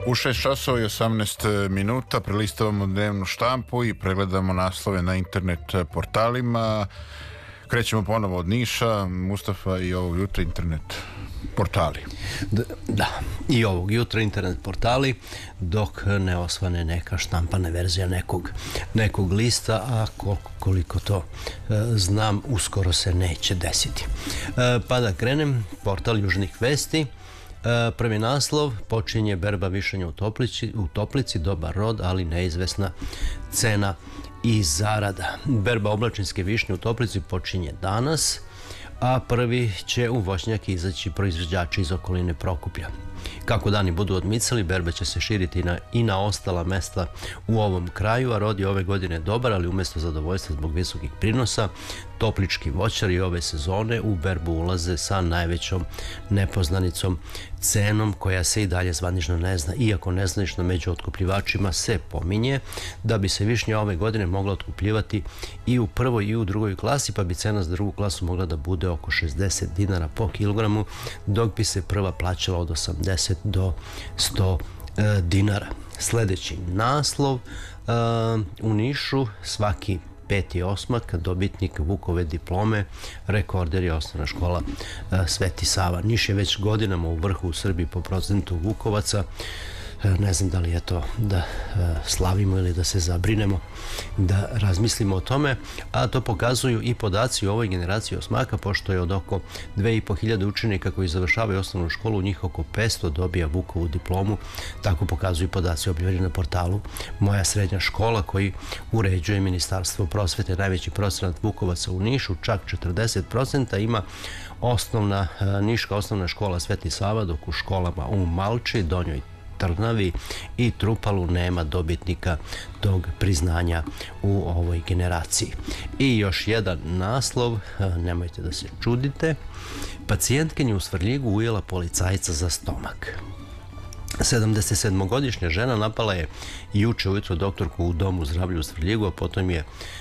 U 6 časova i 18 minuta prelistavamo dnevnu štampu i pregledamo naslove na internet portalima. Krećemo ponovo od Niša, Mustafa, i ovog jutra internet portali. Da, i ovog jutra internet portali, dok ne osvane neka štampana verzija nekog lista, a koliko to znam, uskoro se neće desiti. Pa da krenem, portal Južnih vesti. Prvi naslov: počinje berba višanja u Toplici, dobar rod, ali neizvesna cena i zarada. Berba oblačinske višnje u Toplici počinje danas, a prvi će u voćnjak izaći proizvođači iz okoline Prokuplja. Kako dani budu odmicali, berba će se širiti i na ostala mesta u ovom kraju, a rod je ove godine dobar, ali umjesto zadovoljstva zbog visokih prinosa, toplički voćari ove sezone u berbu ulaze sa najvećom nepoznanicom, cenom koja se i dalje zvanično ne zna, iako nezvanično među otkupljivačima se pominje da bi se višnja ove godine mogla otkupljivati i u prvoj i u drugoj klasi, pa bi cena za drugu klasu mogla da bude oko 60 dinara po kilogramu, dok bi se prva plaćala od 80 do 100 dinara. Sljedeći naslov: u Nišu svaki peti osmak dobitnik Vukove diplome, rekorder je osnovna škola Sveti Sava. Niš je već godinama u vrhu u Srbiji po procentu Vukovaca. Ne znam da li je to da slavimo ili da se zabrinemo, da razmislimo o tome, a to pokazuju i podaci u ovoj generaciji osmaka, pošto je od oko 2500 učenika koji završavaju osnovnu školu, njih oko 500 dobija Vukovu diplomu. Tako pokazuju podaci objavljeni na portalu Moja srednja škola, koji uređuje Ministarstvo prosvete. Najveći procenat Vukovaca u Nišu, čak 40%, ima Niška osnovna škola Sveti Sava, dok u školama u Malči, Donjoj Trnavi i Trupalu nema dobitnika tog priznanja u ovoj generaciji. I još jedan naslov, nemojte da se čudite: pacijentkinja u Svrljigu ujela policajca za stomak. 77-godišnja žena napala je juče ujutro doktorku u domu zdravlja u Svrljigu, a potom je